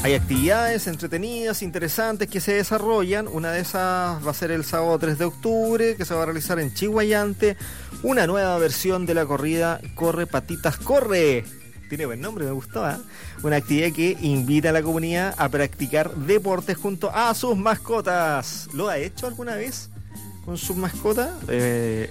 Hay actividades entretenidas, interesantes que se desarrollan. Una de esas va a ser el sábado 3 de octubre, que se va a realizar en Chiguayante, una nueva versión de la corrida Corre Patitas Corre. Tiene buen nombre, me gustó, ¿eh? Una actividad que invita a la comunidad a practicar deportes junto a sus mascotas. ¿Lo ha hecho alguna vez con sus mascotas? Debe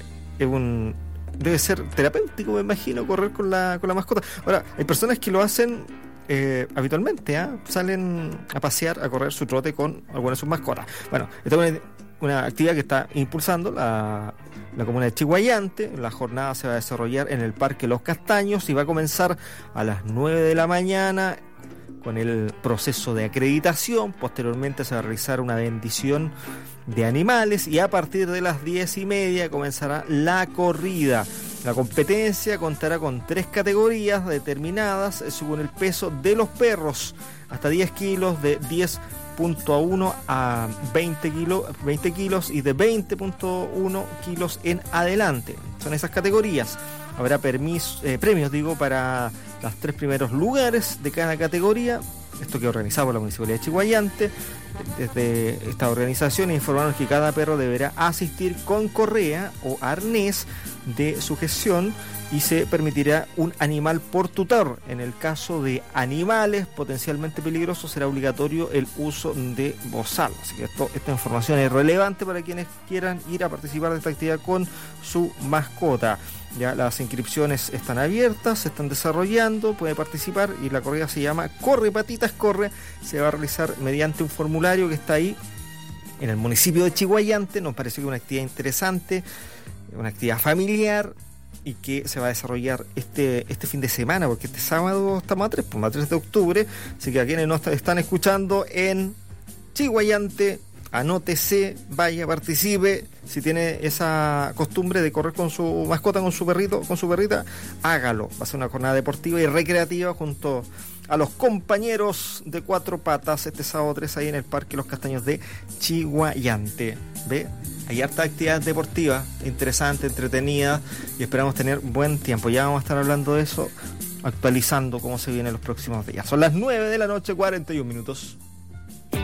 ser terapéutico, me imagino, correr con la mascota. Ahora, hay personas que lo hacen habitualmente, salen a pasear, a correr su trote con alguna de sus mascotas. Bueno, esta es una actividad que está impulsando la comuna de Chiguayante. La jornada se va a desarrollar en el Parque Los Castaños y va a comenzar a las 9 de la mañana con el proceso de acreditación. Posteriormente se va a realizar una bendición de animales y a partir de las 10:30 comenzará la corrida. La competencia contará con 3 categorías determinadas según el peso de los perros, hasta 10 kilos, de 10.1 a 20 kilos y de 20.1 kilos en adelante. Son esas categorías. Habrá premios para los 3 primeros lugares de cada categoría. Esto que organizado por la Municipalidad de Chiguayante. Desde esta organización informaron que cada perro deberá asistir con correa o arnés de sujeción y se permitirá un animal por tutor. En el caso de animales potencialmente peligrosos será obligatorio el uso de bozal. Así que esta información es relevante para quienes quieran ir a participar de esta actividad con su mascota. Ya las inscripciones están abiertas, se están desarrollando, puede participar y la corrida se llama Corre Patitas Corre. Se va a realizar mediante un formulario que está ahí en el municipio de Chiguayante. Nos parece que es una actividad interesante, una actividad familiar y que se va a desarrollar este fin de semana, porque este sábado estamos a 3 de octubre, así que a quienes nos están escuchando en Chiguayante, anótese, vaya, participe. Si tiene esa costumbre de correr con su mascota, con su perrito, con su perrita, hágalo. Va a ser una jornada deportiva y recreativa junto a los compañeros de 4 patas este sábado 3 ahí en el Parque Los Castaños de Chiguayante. ¿Ve? Hay harta actividad deportiva, interesante, entretenida y esperamos tener buen tiempo. Ya vamos a estar hablando de eso, actualizando cómo se vienen los próximos días. Son las 9 de la noche, 41 minutos.